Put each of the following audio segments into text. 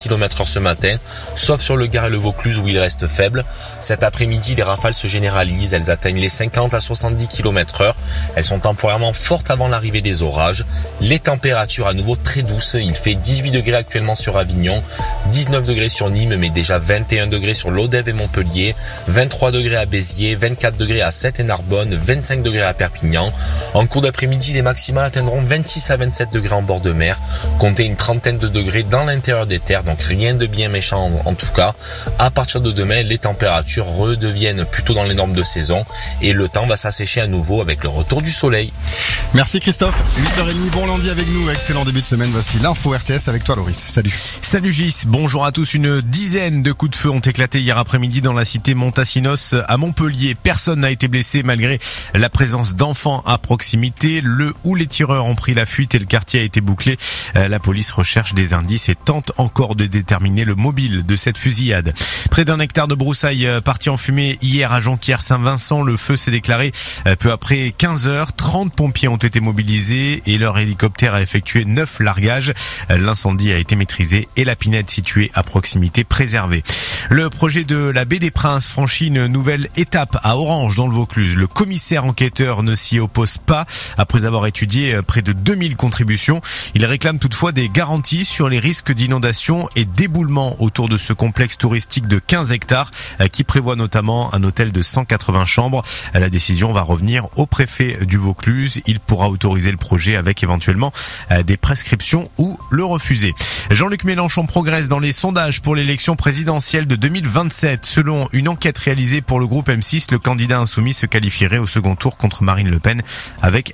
km/h ce matin, sauf sur le Gard et le Vaucluse où il reste faible. Cet après-midi, les rafales se généralisent, elles atteignent les 50 à 70 km/h. Elles sont temporairement fortes avant l'arrivée des orages. Les températures à nouveau très douces, il fait 18 degrés actuellement sur Avignon, 19 degrés sur Nîmes, mais déjà 21 degrés sur Lodève et Montpellier, 23 degrés à Béziers, 24 degrés à Sète et Narbonne, 25 degrés à Perpignan. En cours d'après-midi, les maximales atteindront 26 à 27 degrés en bord de mer, comptez une trentaine de degrés dans l'intérieur des terres, donc rien de bien méchant en tout cas. À partir de demain, les températures redeviennent plutôt dans les normes de saison et le temps va s'assécher à nouveau avec le retour du soleil. Merci Christophe, 8h30, bon lundi avec nous, excellent début de semaine, voici l'info RTS avec toi Loris, salut. Salut Gis, bonjour à tous, une dizaine de coups de feu ont éclaté hier après-midi dans la cité Montassinos à Montpellier. Personne n'a été blessé malgré la présence d'enfants à proximité. Le ou les tireurs ont pris la fuite et le quartier a été bouclé. La police recherche des indices et tente encore de déterminer le mobile de cette fusillade. Près d'un hectare de broussailles parti en fumée hier à Jonquière-Saint-Vincent. Le feu s'est déclaré peu après 15h. 30 pompiers ont été mobilisés et leur hélicoptère a effectué 9 largages. L'incendie a été maîtrisé et la pinède située à proximité préservée. Le projet de la baie des Princes franchit une nouvelle étape à Orange dans le Vaucluse. Le commissaire enquêteur ne s'y oppose pas après avoir étudié près de 2000 contributions. Il réclame toutefois des garanties sur les risques d'inondation et d'éboulement autour de ce complexe touristique de 15 hectares qui prévoit notamment un hôtel de 180 chambres. La décision va revenir au préfet du Vaucluse. Il pourra autoriser le projet avec éventuellement des prescriptions ou le refuser. Jean-Luc Mélenchon progresse dans les sondages pour l'élection présidentielle de 2027. Selon une enquête réalisée pour le groupe M6, le candidat insoumis se qualifierait au second tour contre Marine Le Pen avec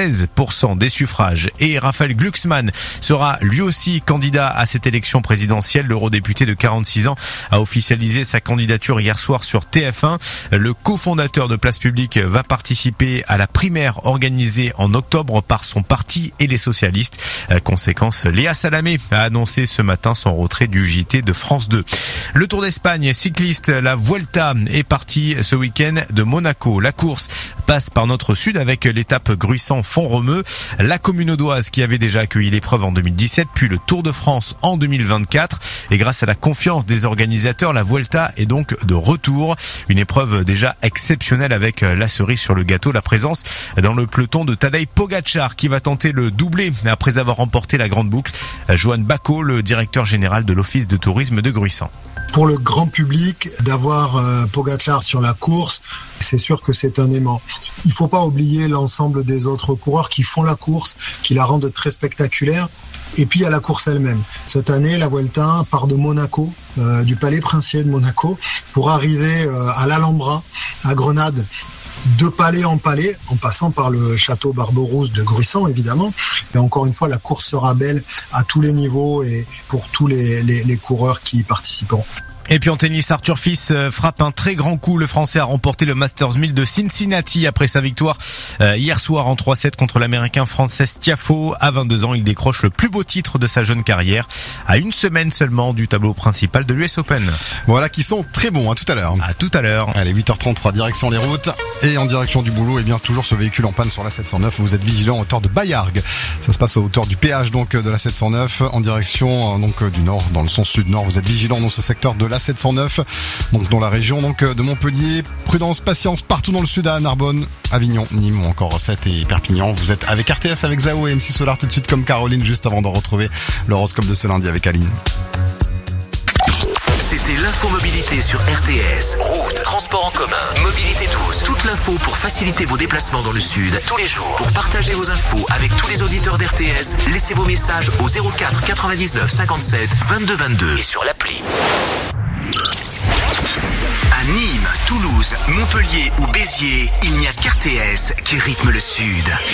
16% des suffrages. Et Raphaël Glucksmann sera lui aussi candidat à cette élection présidentielle. L'eurodéputé de 46 ans a officialisé sa candidature hier soir sur TF1. Le cofondateur de Place Publique va participer à la primaire organisée en octobre par son parti et les socialistes. Conséquence, Léa Salamé a annoncé ce matin son retrait du JT de France 2. Le Tour d'Espagne cycliste, la Vuelta est partie ce week-end de Monaco. La course passe par notre sud avec l'étape Gruissant-Font-Romeu. La commune audoise qui avait déjà accueilli l'épreuve en 2017, puis le Tour de France en 2024. Et grâce à la confiance des organisateurs, la Vuelta est donc de retour. Une épreuve déjà exceptionnelle avec la cerise sur le gâteau, la présence dans le peloton de Tadej Pogačar qui va tenter le doublé après avoir remporté la grande boucle. Johan Bacot, le directeur général de l'Office de tourisme de Gruissant. Pour le grand public, d'avoir Pogačar sur la course, c'est sûr que c'est un aimant. Il faut pas oublier l'ensemble des autres coureurs qui font la course, qui la rendent très spectaculaire. Et puis il y a la course elle-même. Cette année, la Vuelta part de Monaco, du palais princier de Monaco, pour arriver à l'Alhambra, à Grenade. De palais en palais, en passant par le château Barberousse de Gruissant, évidemment. Et encore une fois, la course sera belle à tous les niveaux et pour tous les coureurs qui y participeront. Et puis en tennis, Arthur Fils frappe un très grand coup. Le Français a remporté le Masters 1000 de Cincinnati après sa victoire hier soir en 3-7 contre l'Américain Frances Tiafoe. À 22 ans, il décroche le plus beau titre de sa jeune carrière à une semaine seulement du tableau principal de l'US Open. Voilà qui sont très bons, à tout à l'heure. À tout à l'heure. Allez, 8h33, direction les routes et en direction du boulot. Et bien toujours ce véhicule en panne sur la 709. Vous êtes vigilant à hauteur de Bayargues. Ça se passe à hauteur du péage donc de la 709 en direction donc du nord, dans le sens sud-nord. Vous êtes vigilant dans ce secteur de la 709, donc dans la région donc de Montpellier. Prudence, patience partout dans le sud à Narbonne, Avignon, Nîmes ou encore Sète et Perpignan. Vous êtes avec RTS, avec Zao et MC Solar tout de suite comme Caroline, juste avant de retrouver l'horoscope de ce lundi avec Aline. C'était l'infomobilité sur RTS. Route, transport en commun, mobilité douce. Toute l'info pour faciliter vos déplacements dans le sud tous les jours. Pour partager vos infos avec tous les auditeurs d'RTS, laissez vos messages au 04 99 57 22 22 et sur l'appli. À Nîmes, Toulouse, Montpellier ou Béziers, il n'y a qu'RTS qui rythme le sud.